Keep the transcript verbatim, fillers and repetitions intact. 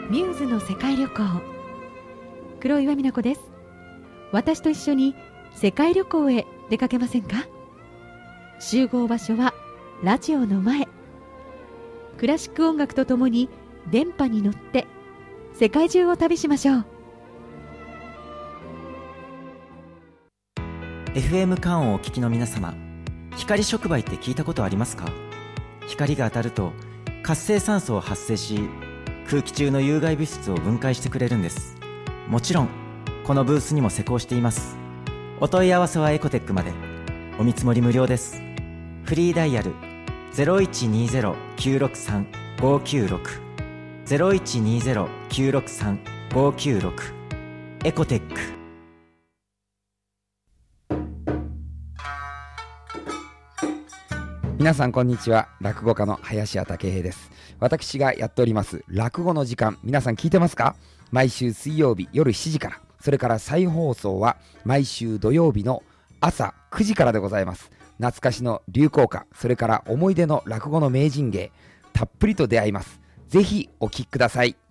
ミューズの世界旅行。黒岩美奈子です。私と一緒に世界旅行へ出かけませんか？集合場所はラジオの前。クラシック音楽とともに電波に乗って世界中を旅しましょう。 エフエム カンをお聞きの皆様、光触媒って聞いたことありますか？光が当たると活性酸素を発生し、空気中の有害物質を分解してくれるんです。もちろんこのブースにも施工しています。お問い合わせはエコテックまで。お見積もり無料です。フリーダイヤル ゼロいちにゼロ きゅうろくさん ごきゅうろく ゼロいちにゼロ きゅうろくさん ごきゅうろく。エコテック。 皆さんこんにちは。落語家の林家武平です。私がやっております落語の時間、皆さん聞いてますか？毎週水曜日夜しちじから、それから再放送は毎週土曜日の朝くじからでございます。懐かしの流行歌、それから思い出の落語の名人芸、たっぷりと出会います。ぜひお聞きください。